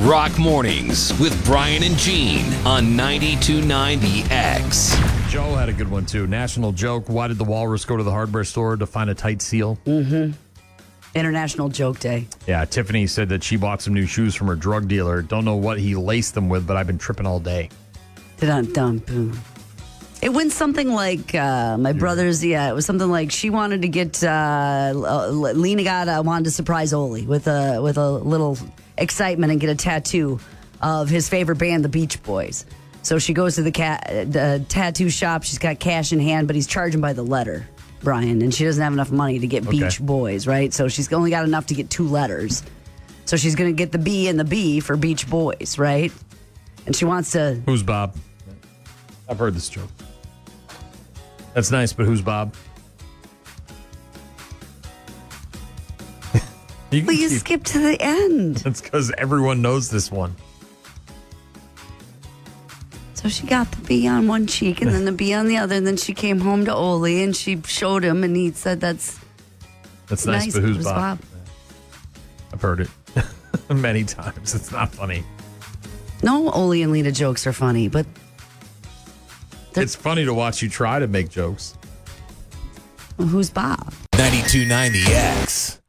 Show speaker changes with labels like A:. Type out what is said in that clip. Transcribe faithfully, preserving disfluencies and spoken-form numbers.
A: Rock Mornings with Brian and Gene on ninety-two point nine The X.
B: Joe had a good one, too. National joke. Why did the walrus go to the hardware store to find a tight seal?
C: Mm-hmm. International Joke Day.
B: Yeah, Tiffany said that she bought some new shoes from her drug dealer. Don't know what he laced them with, but I've been tripping all day.
C: Dun, dun, boom. It went something like, uh, my brother's, yeah, it was something like she wanted to get, uh, Lena got, uh, wanted to surprise Oli with a, with a little excitement and get a tattoo of his favorite band, the Beach Boys. So she goes to the, ca- the tattoo shop. She's got cash in hand, but he's charging by the letter, Brian, and she doesn't have enough money to get
B: Okay.
C: Beach Boys, right? So she's only got enough to get two letters. So she's going to get the B and the B for Beach Boys, right? And she wants to...
B: Who's Bob? I've heard this joke. That's nice, but who's Bob? you
C: Well, you
B: keep-
C: skipped to the end.
B: That's because everyone knows this one.
C: So she got the B on one cheek and then the B on the other, and then she came home to Oli and she showed him, and he said, "That's
B: That's nice,
C: nice,
B: but who's
C: who's
B: Bob?
C: Bob?"
B: I've heard it many times. It's not funny.
C: No, Oli and Lena jokes are funny, but They're-
B: It's funny to watch you try to make jokes.
C: who's Bob?
A: ninety-two point nine The X.